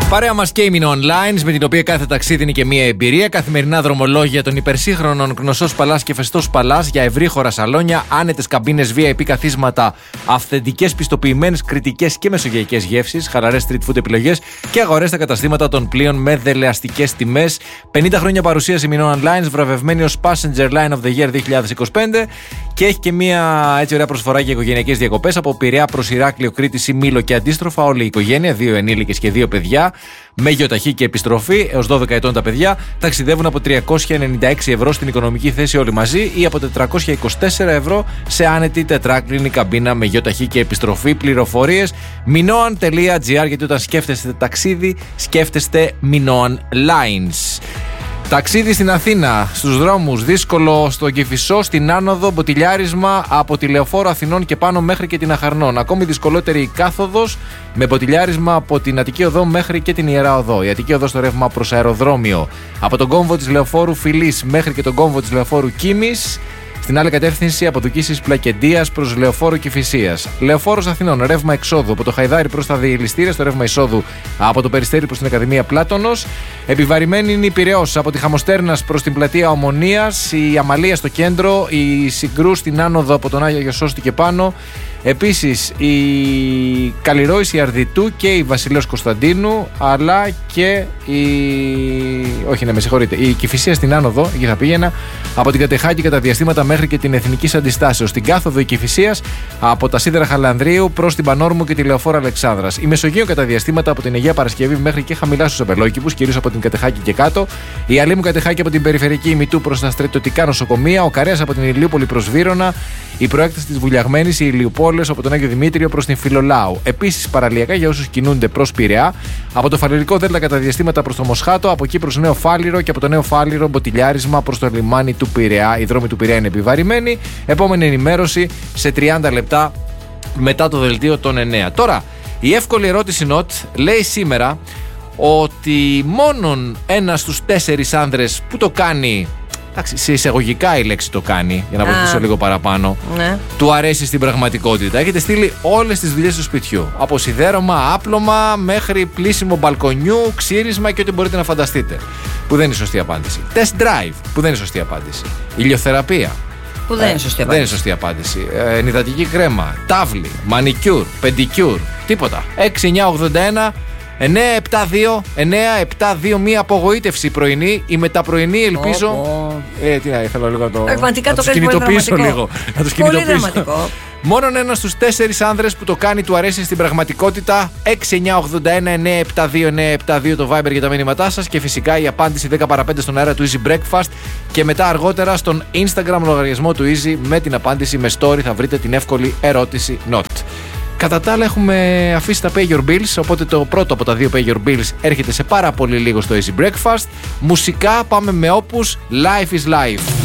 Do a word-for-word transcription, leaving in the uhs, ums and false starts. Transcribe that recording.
Παρέα μας και η Minoan Lines, με την οποία κάθε ταξίδι είναι και μία εμπειρία. Καθημερινά δρομολόγια των υπερσύγχρονων γνωστός Παλάς και φεστός Παλάς για ευρύχωρα σαλόνια, άνετες καμπίνες, βι άι πι καθίσματα, αυθεντικές πιστοποιημένες κριτικές και μεσογειακές γεύσεις, χαλαρές street food επιλογές και αγορές στα καταστήματα των πλοίων με δελεαστικές τιμές. πενήντα χρόνια παρουσίαση Minoan Lines, βραβευμένη ως Passenger Line of the Year δύο χιλιάδες είκοσι πέντε και έχει και μία έτσι ωραία προσφορά για οικογενειακές διακοπές από Πειραιά προς Ηράκλειο, Κρήτη ή Μήλο και αντίστροφα. Όλη η οικογένεια, δύο ενήλικες και δύο παιδιά, με γεωταχή και επιστροφή, έως δώδεκα ετών τα παιδιά, ταξιδεύουν από τριακόσια ενενήντα έξι ευρώ στην οικονομική θέση όλοι μαζί ή από τετρακόσια είκοσι τέσσερα ευρώ σε άνετη τετράκλινη καμπίνα με γεωταχή και επιστροφή. Πληροφορίες minoan τελεία gr, γιατί όταν σκέφτεστε ταξίδι, σκέφτεστε Minoan Lines. Ταξίδι στην Αθήνα, στους δρόμους, δύσκολο στον Κηφισό, στην άνοδο, μποτιλιάρισμα από τη Λεωφόρο Αθηνών και πάνω μέχρι και την Αχαρνών. Ακόμη δυσκολότερη η κάθοδος, με μποτιλιάρισμα από την Αττική Οδό μέχρι και την Ιερά Οδό. Η Αττική Οδό στο ρεύμα προς αεροδρόμιο. Από τον κόμβο της Λεωφόρου Φιλής μέχρι και τον κόμβο της Λεωφόρου Κίμης. Στην άλλη κατεύθυνση από Δουκίσης Πλακεντίας προς Λεωφόρο Κηφισίας. Λεωφόρος Αθηνών, ρεύμα εξόδου από το Χαϊδάρι προς τα Διελιστήρια, στο ρεύμα εισόδου από το Περιστέρι προς την Ακαδημία Πλάτωνος. Επιβαρημένη είναι η Πειραιώς από τη Χαμοστέρνας προς την Πλατεία Ομονίας, η Αμαλία στο κέντρο, η Συγκρού στην άνοδο από τον Άγιο Σώστη και πάνω. Επίσης η Καλλιρόηση Αρδιτού και η Βασιλέως Κωνσταντίνου, αλλά και η... όχι ναι με συγχωρείτε, η Κηφισία στην άνοδο, εκεί θα πήγαινα, από την Κατεχάκη κατά διαστήματα μέχρι και την Εθνικής Αντιστάσεως. Στην κάθοδο η Κηφισίας από τα Σίδερα Χαλανδρίου προς την Πανόρμου και τη Λεωφόρο Αλεξάνδρας. Η Μεσογείο κατά διαστήματα από την Αγία Παρασκευή μέχρι και χαμηλά στους Απελόκηπους, κυρίως από την Κατεχάκη και κάτω. Η Αλήμου Κατεχάκη από την Περιφερειακή Ημιτού προς τα Στρατιωτικά Νοσοκομεία. Ο Καρέας από την Ηλιούπολη προς Βύρωνα. Η προέκταση της Βουλιαγμένης, η Ηλιουπόλεως από τον Άγιο Δημήτριο προς την Φιλολάου. Επίσης παραλιακά για όσους κινούνται προς Πειραιά, από το Φαλιρικό Δέλτα κατά διαστήματα προς το Μοσχάτο, από εκεί προς Νέο Φάλιρο και από το Νέο Φάλιρο μποτιλιάρισμα προς το λιμάνι του Πειραιά. Οι δρόμοι του Πειραιά είναι επιβαρημένοι. Επόμενη ενημέρωση σε τριάντα λεπτά μετά το δελτίο των εννέα. Τώρα, η εύκολη ερώτηση νοτ λέει σήμερα ότι μόνον ένας στους τέσσερις άνδρες που το κάνει. Εντάξει, σε εισαγωγικά η λέξη το κάνει, για να βοηθήσω λίγο παραπάνω. Ναι. Του αρέσει στην πραγματικότητα. Έχετε στείλει όλες τις δουλειές του σπιτιού. Από σιδέρωμα, άπλωμα, μέχρι πλύσιμο μπαλκονιού, ξύρισμα και ό,τι μπορείτε να φανταστείτε. Που δεν είναι σωστή απάντηση. Test drive, που δεν είναι σωστή απάντηση. Ηλιοθεραπεία. Που δεν είναι σωστή απάντηση. Δεν είναι σωστή απάντηση. Ε, ενυδατική κρέμα, τάβλη, μανικιούρ, πεντικιούρ, τίποτα. έξι εννιά ογδόντα ένα εννέα επτά δύο εννέα επτά δύο, μία απογοήτευση πρωινή. Η μεταπρωινή ελπίζω. Oh, oh. Ε, τι να ήθελα λίγο να το. Πραγματικά να το τους κινητοποιήσω λίγο. Να τους πολύ δραματικό. Μόνον ένας στους τέσσερις άνδρες που το κάνει του αρέσει στην πραγματικότητα. έξι εννιά ογδόντα ένα εννέα επτά δύο εννέα επτά δύο το Viber για τα μήνυματά σας. Και φυσικά η απάντηση δέκα παρά πέντε στον αέρα του Easy Breakfast. Και μετά αργότερα στον Instagram λογαριασμό του Easy με την απάντηση με story θα βρείτε την εύκολη ερώτηση not. Κατά τα άλλα έχουμε αφήσει τα Pay Your Bills, οπότε το πρώτο από τα δύο Pay Your Bills έρχεται σε πάρα πολύ λίγο στο Easy Breakfast. Μουσικά πάμε με όπους, Life is Life.